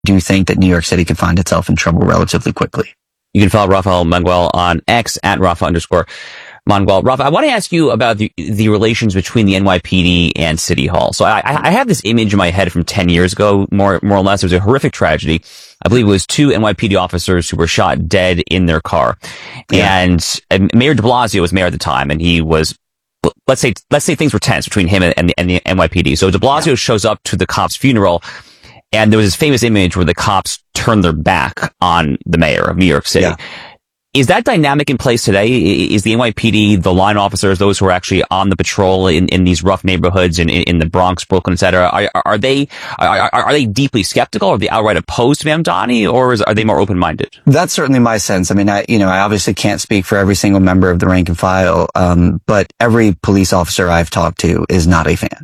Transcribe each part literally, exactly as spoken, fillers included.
do think that New York City could find itself in trouble relatively quickly. You can follow Rafael Mangual on X at Rafa underscore Mangual. Rafa, I want to ask you about the, the relations between the N Y P D and City Hall. So I, I have this image in my head from ten years ago, more, more or less. It was a horrific tragedy. I believe it was two N Y P D officers who were shot dead in their car. Yeah. And, and Mayor de Blasio was mayor at the time, and he was, let's say, let's say things were tense between him and, and, the, and the N Y P D. So de Blasio yeah. shows up to the cop's funeral, and there was this famous image where the cops turned their back on the mayor of New York City. Yeah. Is that dynamic in place today? Is the N Y P D, the line officers, those who are actually on the patrol in, in these rough neighborhoods in, in the Bronx, Brooklyn, et cetera, are, are they are, are they deeply skeptical? Are they outright opposed to Mamdani, or is, are they more open-minded? That's certainly my sense. I mean, I you know, I obviously can't speak for every single member of the rank and file, um, but every police officer I've talked to is not a fan.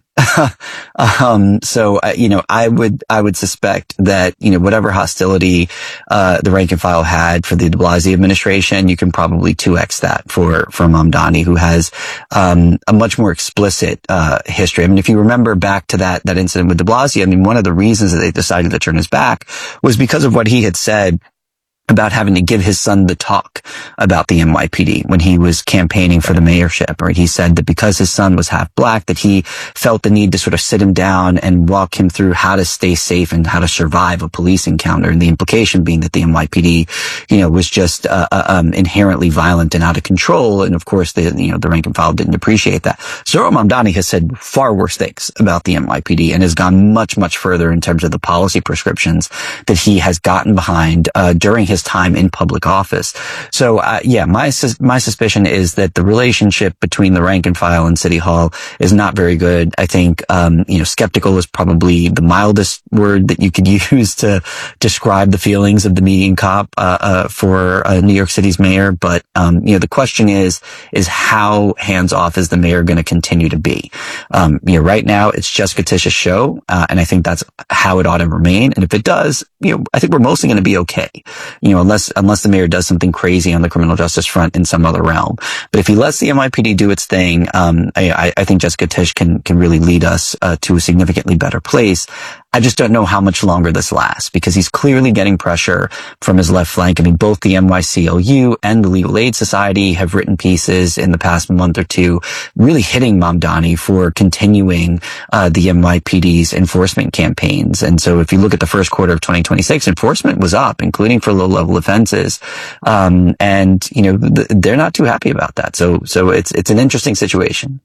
um, so, uh, you know, I would, I would suspect that, you know, whatever hostility, uh, the rank and file had for the de Blasio administration, you can probably two X that for, for Mamdani, who has, um, a much more explicit, uh, history. I mean, if you remember back to that, that incident with de Blasio, I mean, one of the reasons that they decided to turn his back was because of what he had said about having to give his son the talk about the N Y P D when he was campaigning for the mayorship. Or he said that because his son was half black, that he felt the need to sort of sit him down and walk him through how to stay safe and how to survive a police encounter. And the implication being that the N Y P D, you know, was just uh, um, inherently violent and out of control. And of course, the you know the rank and file didn't appreciate that. Zohran Mamdani has said far worse things about the N Y P D and has gone much, much further in terms of the policy prescriptions that he has gotten behind uh, during his time in public office. So, uh, yeah, my, sus- my suspicion is that the relationship between the rank and file and City Hall is not very good. I think, um, you know, skeptical is probably the mildest word that you could use to describe the feelings of the median cop, uh, uh, for uh, New York City's mayor. But, um, you know, the question is, is how hands off is the mayor going to continue to be? Um, you know, right now it's Jessica Tish's show. Uh, and I think that's how it ought to remain. And if it does, you know, I think we're mostly going to be okay. You know, unless unless the mayor does something crazy on the criminal justice front in some other realm. But if he lets the N Y P D do its thing, um, I, I think Jessica Tish can can really lead us uh, to a significantly better place. I just don't know how much longer this lasts, because he's clearly getting pressure from his left flank. I mean, both the N Y C L U and the Legal Aid Society have written pieces in the past month or two really hitting Mamdani for continuing uh, the N Y P D's enforcement campaigns. And so if you look at the first quarter of twenty twenty-six, enforcement was up, including for low-level offenses. Um, and, you know, th- they're not too happy about that. So, so it's, it's an interesting situation.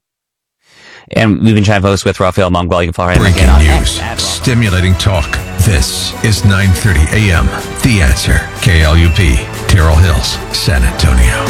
And we've been chatting folks with Rafael Mangual. You can follow him Breaking again on news, X. stimulating talk. This is nine thirty a.m. The Answer. K L U P, Terrell Hills, San Antonio.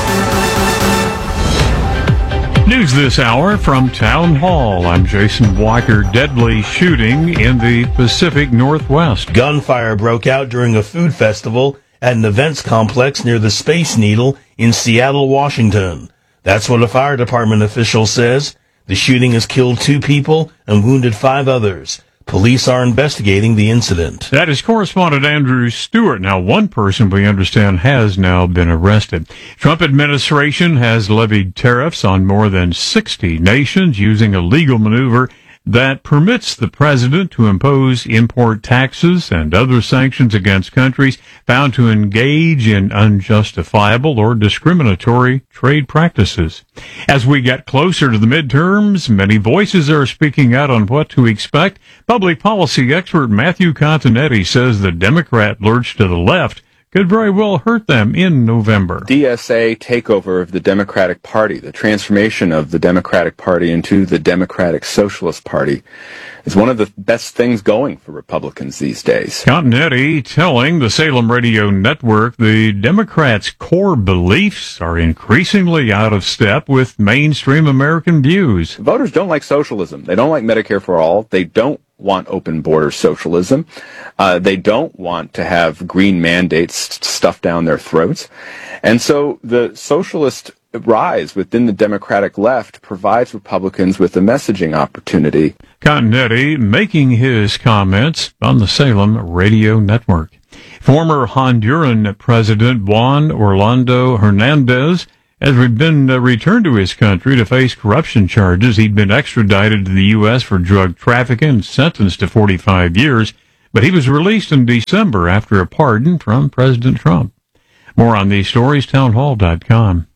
News this hour from Town Hall. I'm Jason Walker. Deadly shooting in the Pacific Northwest. Gunfire broke out during a food festival at an events complex near the Space Needle in Seattle, Washington. That's what a fire department official says. The shooting has killed two people and wounded five others. Police are investigating the incident. That is correspondent Andrew Stewart. Now, one person we understand has now been arrested. Trump administration has levied tariffs on more than sixty nations using a legal maneuver that permits the president to impose import taxes and other sanctions against countries found to engage in unjustifiable or discriminatory trade practices. As we get closer to the midterms, many voices are speaking out on what to expect. Public policy expert Matthew Continetti says the Democrat lurch to the left could very well hurt them in November. D S A takeover of the Democratic Party, the transformation of the Democratic Party into the Democratic Socialist Party, is one of the best things going for Republicans these days. Continetti telling the Salem Radio Network the Democrats' core beliefs are increasingly out of step with mainstream American views. Voters don't like socialism. They don't like Medicare for all. They don't want open border socialism. Uh, they don't want to have green mandates stuffed down their throats. And so the socialist rise within the Democratic left provides Republicans with a messaging opportunity. Continetti making his comments on the Salem Radio Network. Former Honduran President Juan Orlando Hernandez has been uh, returned to his country to face corruption charges. He'd been extradited to the U S for drug trafficking and sentenced to forty-five years. but he was released in December after a pardon from President Trump. More on these stories, townhall dot com.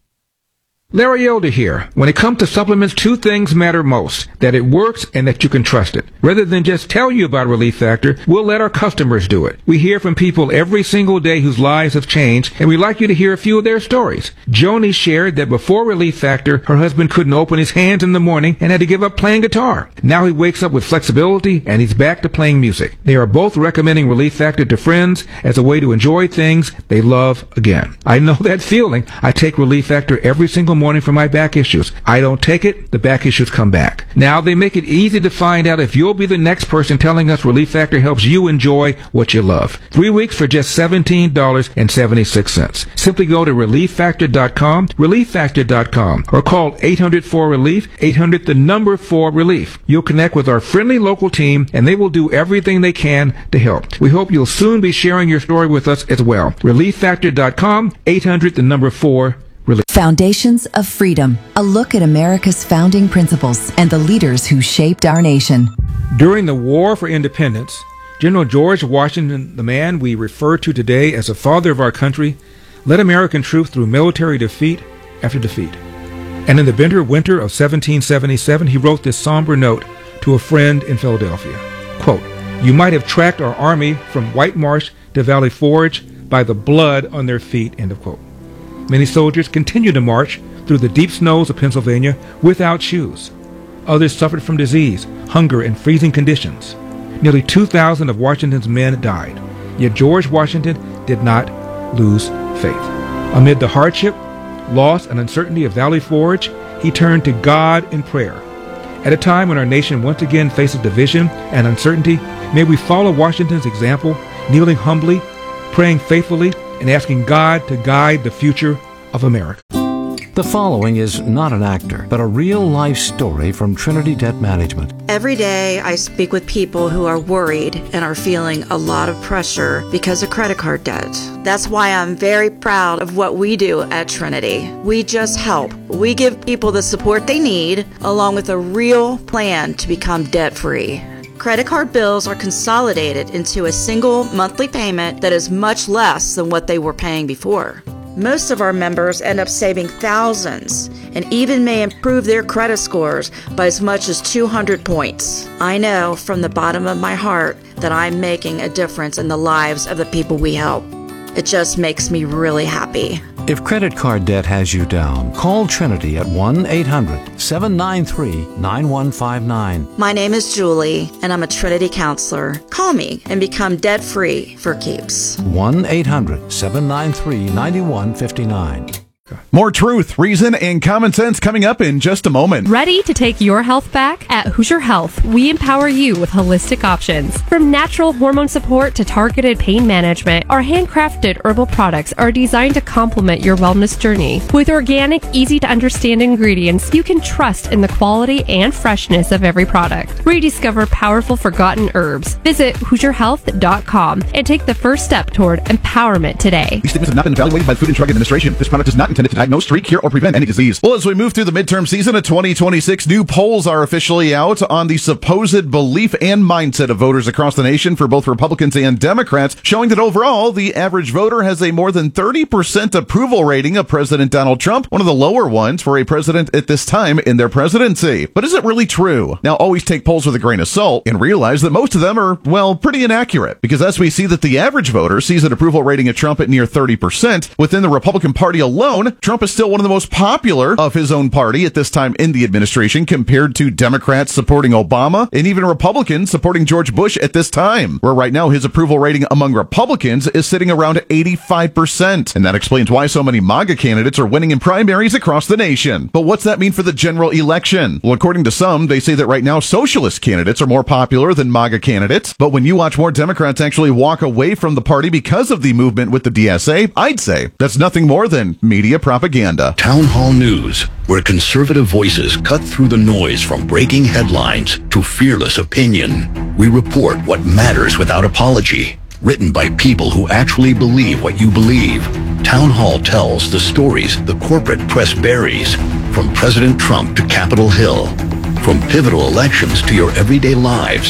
Larry Elder here. When it comes to supplements, two things matter most: that it works and that you can trust it. Rather than just tell you about Relief Factor, we'll let our customers do it. We hear from people every single day whose lives have changed, and we'd like you to hear a few of their stories. Joni shared that before Relief Factor, her husband couldn't open his hands in the morning and had to give up playing guitar. Now he wakes up with flexibility and he's back to playing music. They are both recommending Relief Factor to friends as a way to enjoy things they love again. I know that feeling. I take Relief Factor every single morning for my back issues. I don't take it, the back issues come back. Now they make it easy to find out if you'll be the next person telling us Relief Factor helps you enjoy what you love. Three weeks for just seventeen dollars and seventy-six cents. Simply go to relief factor dot com, relief factor dot com, or call eight hundred four relief, eight hundred the number four relief. You'll connect with our friendly local team and they will do everything they can to help. We hope you'll soon be sharing your story with us as well. relief factor dot com, eight hundred the number four. Foundations of Freedom, a look at America's founding principles and the leaders who shaped our nation. During the War for Independence, General George Washington, the man we refer to today as the father of our country, led American troops through military defeat after defeat. And in the bitter winter of seventeen seventy-seven, he wrote this somber note to a friend in Philadelphia. Quote, "You might have tracked our army from White Marsh to Valley Forge by the blood on their feet," end of quote. Many soldiers continued to march through the deep snows of Pennsylvania without shoes. Others suffered from disease, hunger, and freezing conditions. Nearly two thousand of Washington's men died. Yet George Washington did not lose faith. Amid the hardship, loss, and uncertainty of Valley Forge, he turned to God in prayer. At a time when our nation once again faces division and uncertainty, may we follow Washington's example, kneeling humbly, praying faithfully, and asking God to guide the future of America. The following is not an actor, but a real-life story from Trinity Debt Management. Every day I speak with people who are worried and are feeling a lot of pressure because of credit card debt. That's why I'm very proud of what we do at Trinity. We just help. We give people the support they need, along with a real plan to become debt-free. Credit card bills are consolidated into a single monthly payment that is much less than what they were paying before. Most of our members end up saving thousands and even may improve their credit scores by as much as two hundred points. I know from the bottom of my heart that I'm making a difference in the lives of the people we help. It just makes me really happy. If credit card debt has you down, call Trinity at one eight hundred seven nine three nine one five nine. My name is Julie, and I'm a Trinity counselor. Call me and become debt-free for keeps. one eight hundred seven nine three nine one five nine. More truth, reason, and common sense coming up in just a moment. Ready to take your health back? At Hoosier Health, we empower you with holistic options. From natural hormone support to targeted pain management, our handcrafted herbal products are designed to complement your wellness journey. With organic, easy-to-understand ingredients, you can trust in the quality and freshness of every product. Rediscover powerful forgotten herbs. Visit Hoosier Health dot com and take the first step toward empowerment today. These statements have not been evaluated by the Food and Drug Administration. This product is not intended to diagnose, treat, cure, or prevent any disease. Well, as we move through the midterm season of twenty twenty-six, new polls are officially out on the supposed belief and mindset of voters across the nation for both Republicans and Democrats, showing that overall, the average voter has a more than thirty percent approval rating of President Donald Trump, one of the lower ones for a president at this time in their presidency. But is it really true? Now, always take polls with a grain of salt and realize that most of them are, well, pretty inaccurate, because as we see that the average voter sees an approval rating of Trump at near thirty percent, within the Republican Party alone, Trump is still one of the most popular of his own party at this time in the administration compared to Democrats supporting Obama and even Republicans supporting George Bush at this time, where right now his approval rating among Republicans is sitting around eighty-five percent. And that explains why so many MAGA candidates are winning in primaries across the nation. But what's that mean for the general election? Well, according to some, they say that right now socialist candidates are more popular than MAGA candidates. But when you watch more Democrats actually walk away from the party because of the movement with the D S A, I'd say that's nothing more than media propaganda. Town Hall News, where conservative voices cut through the noise from breaking headlines to fearless opinion. We report what matters without apology. Written by people who actually believe what you believe. Town Hall tells the stories the corporate press buries, from President Trump to Capitol Hill, from pivotal elections to your everyday lives.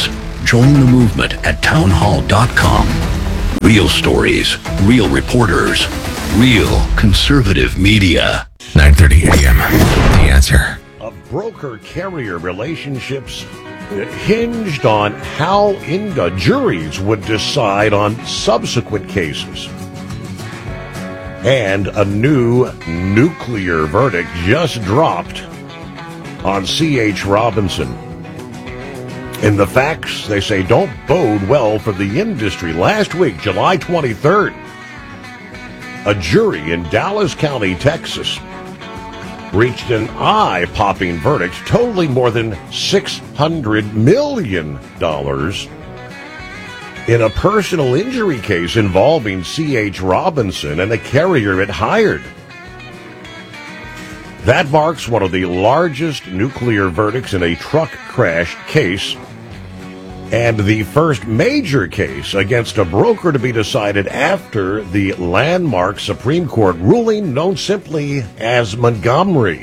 Join the movement at townhall dot com. Real stories, real reporters, real conservative media. nine thirty a.m. The Answer. A broker-carrier relationships hinged on how in, uh, juries would decide on subsequent cases. And a new nuclear verdict just dropped on C H. Robinson. And the facts, they say, don't bode well for the industry. Last week, July twenty-third, a jury in Dallas County, Texas, reached an eye-popping verdict totaling more than six hundred million dollars in a personal injury case involving C H. Robinson and a carrier it hired. That marks one of the largest nuclear verdicts in a truck crash case and the first major case against a broker to be decided after the landmark Supreme Court ruling known simply as Montgomery.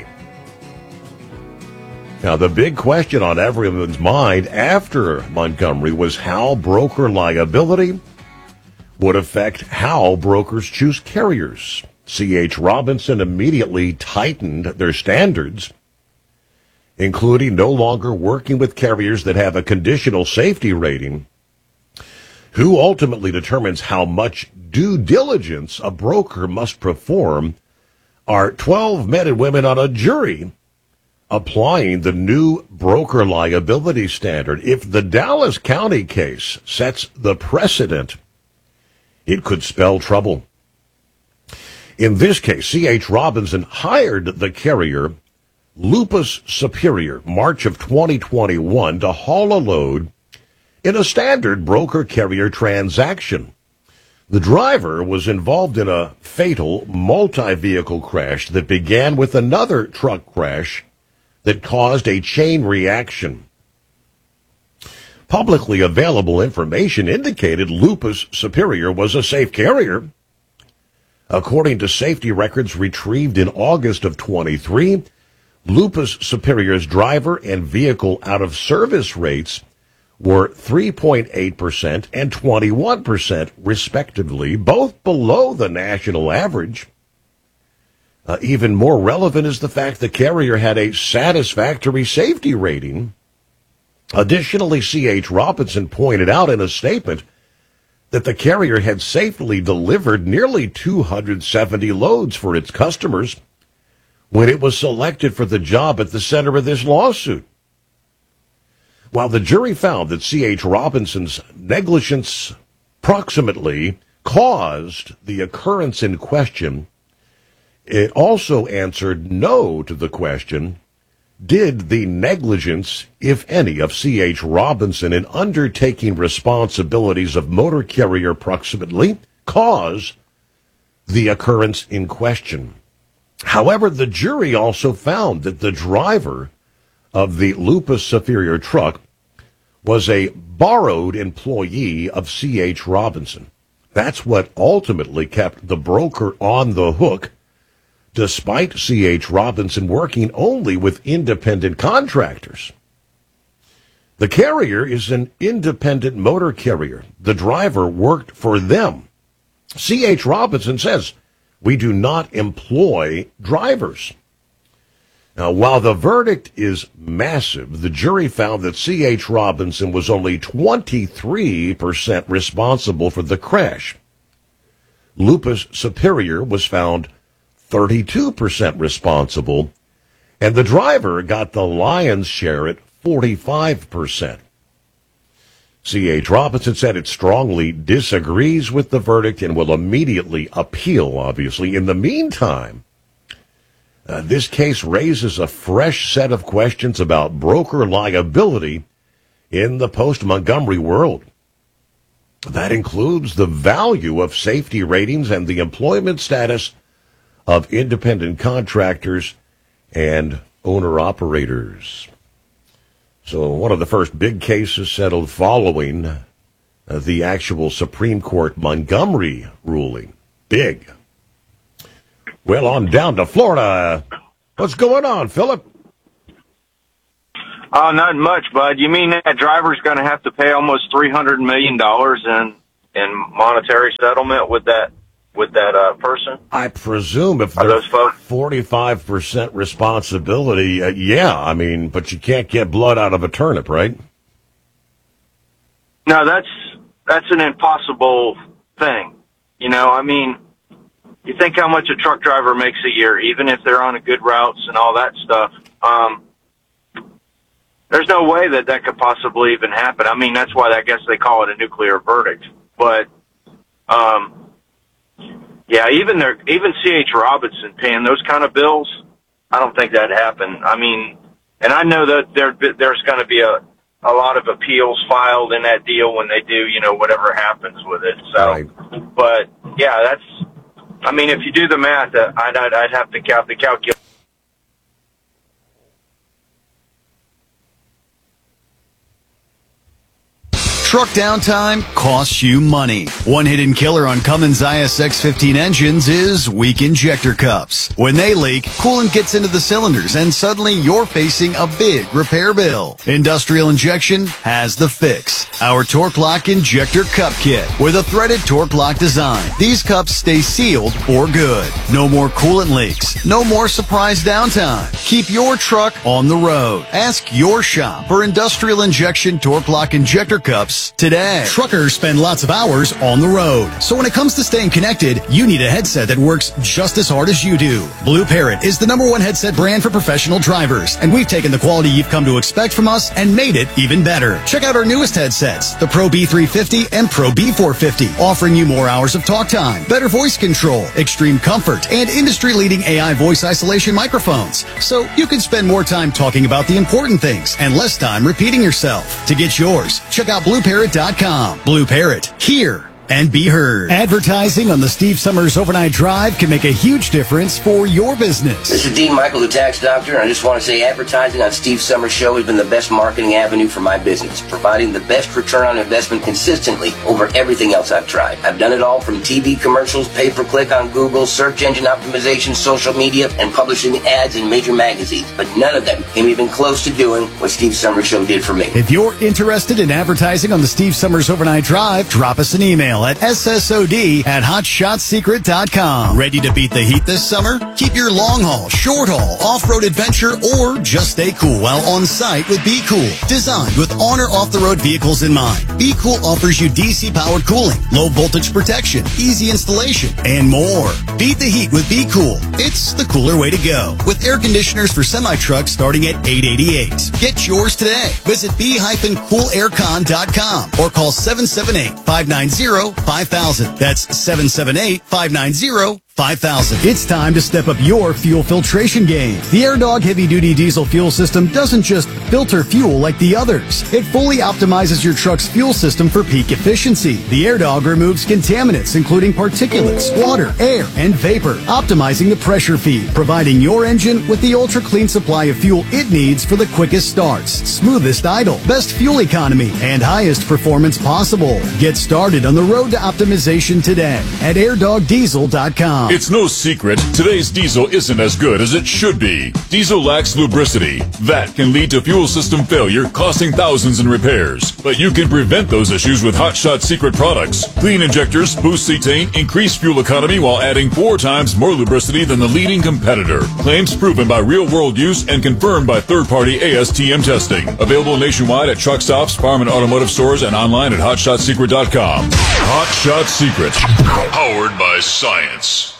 Now, the big question on everyone's mind after Montgomery was how broker liability would affect how brokers choose carriers. C H. Robinson immediately tightened their standards, including no longer working with carriers that have a conditional safety rating. Who ultimately determines how much due diligence a broker must perform are twelve men and women on a jury applying the new broker liability standard. If the Dallas County case sets the precedent, it could spell trouble. In this case, C H. Robinson hired the carrier Lupus Superior, March of twenty twenty-one, to haul a load in a standard broker-carrier transaction. The driver was involved in a fatal multi-vehicle crash that began with another truck crash that caused a chain reaction. Publicly available information indicated Lupus Superior was a safe carrier. According to safety records retrieved in August of twenty-three, Lupus Superior's driver and vehicle out-of-service rates were three point eight percent and twenty-one percent, respectively, both below the national average. Uh, even more relevant is the fact the carrier had a satisfactory safety rating. Additionally, C H. Robinson pointed out in a statement that the carrier had safely delivered nearly two hundred seventy loads for its customers when it was selected for the job at the center of this lawsuit. While the jury found that C H. Robinson's negligence proximately caused the occurrence in question, it also answered no to the question, did the negligence, if any, of C H. Robinson in undertaking responsibilities of motor carrier proximately cause the occurrence in question? However, the jury also found that the driver of the Lupus Superior truck was a borrowed employee of C H. Robinson. That's what ultimately kept the broker on the hook, despite C H. Robinson working only with independent contractors. The carrier is an independent motor carrier. The driver worked for them. C H. Robinson says, we do not employ drivers. Now, while the verdict is massive, the jury found that C H. Robinson was only twenty-three percent responsible for the crash. Lupus Superior was found thirty-two percent responsible, and the driver got the lion's share at forty-five percent. C H. Robinson said it strongly disagrees with the verdict and will immediately appeal, obviously. In the meantime, uh, this case raises a fresh set of questions about broker liability in the post-Montgomery world. That includes the value of safety ratings and the employment status of independent contractors and owner-operators. So one of the first big cases settled following uh, the actual Supreme Court Montgomery ruling. Big. Well, on down to Florida. What's going on, Philip? Oh, not much, bud. You mean that driver's going to have to pay almost three hundred million dollars in in monetary settlement with that with that uh, person? I presume if Are there's those folks? forty-five percent responsibility, uh, yeah, I mean, but you can't get blood out of a turnip, right? No, that's that's an impossible thing. You know, I mean, you think how much a truck driver makes a year, even if they're on a good routes and all that stuff. Um, there's no way that that could possibly even happen. I mean, that's why I guess they call it a nuclear verdict. But, um, yeah, even their, even C H. Robinson paying those kind of bills, I don't think that'd happen. I mean, and I know that there, there's going to be a, a lot of appeals filed in that deal when they do, you know, whatever happens with it. So, right. But yeah, that's, I mean, if you do the math, uh, I'd, I'd, I'd have to count the calculate. Truck downtime costs you money. One hidden killer on Cummins I S X fifteen engines is weak injector cups. When they leak, coolant gets into the cylinders and suddenly you're facing a big repair bill. Industrial Injection has the fix. Our Torque Lock Injector Cup Kit with a threaded Torque Lock design. These cups stay sealed for good. No more coolant leaks. No more surprise downtime. Keep your truck on the road. Ask your shop for Industrial Injection Torque Lock Injector Cups today. Truckers spend lots of hours on the road. So when it comes to staying connected, you need a headset that works just as hard as you do. Blue Parrot is the number one headset brand for professional drivers, and we've taken the quality you've come to expect from us and made it even better. Check out our newest headsets, the Pro B three fifty and Pro B four fifty, offering you more hours of talk time, better voice control, extreme comfort, and industry-leading A I voice isolation microphones. So you can spend more time talking about the important things and less time repeating yourself. To get yours, check out blue parrot dot com. Blue Parrot, hear and be heard. Advertising on the Steve Summers Overnight Drive can make a huge difference for your business. This is Dean Michael, the tax doctor, and I just want to say advertising on Steve Summers' show has been the best marketing avenue for my business, providing the best return on investment consistently over everything else I've tried. I've done it all from T V commercials, pay-per-click on Google, search engine optimization, social media, and publishing ads in major magazines, but none of them came even close to doing what Steve Summers' show did for me. If you're interested in advertising on the Steve Summers Overnight Drive, drop us an email at S S O D at hot shot secret dot com. Ready to beat the heat this summer? Keep your long haul, short haul, off-road adventure, or just stay cool while on site with Be Cool. Designed with on or off-the-road vehicles in mind, Be Cool offers you D C-powered cooling, low voltage protection, easy installation, and more. Beat the heat with Be Cool. It's the cooler way to go. With air conditioners for semi-trucks starting at eight eighty-eight. Get yours today. Visit be cool aircon dot com or call seven seven eight, five nine zero, five thousand. That's seven seven eight, five nine zero, five thousand. It's time to step up your fuel filtration game. The AirDog heavy-duty diesel fuel system doesn't just filter fuel like the others. It fully optimizes your truck's fuel system for peak efficiency. The AirDog removes contaminants, including particulates, water, air, and vapor, optimizing the pressure feed, providing your engine with the ultra-clean supply of fuel it needs for the quickest starts, smoothest idle, best fuel economy, and highest performance possible. Get started on the road to optimization today at air dog diesel dot com. It's no secret, today's diesel isn't as good as it should be. Diesel lacks lubricity. That can lead to fuel system failure, costing thousands in repairs. But you can prevent those issues with Hot Shot Secret products. Clean injectors, boost cetane, increase fuel economy while adding four times more lubricity than the leading competitor. Claims proven by real-world use and confirmed by third-party A S T M testing. Available nationwide at truck stops, farm and automotive stores, and online at hot shot secret dot com. Hot Shot Secret, powered by science.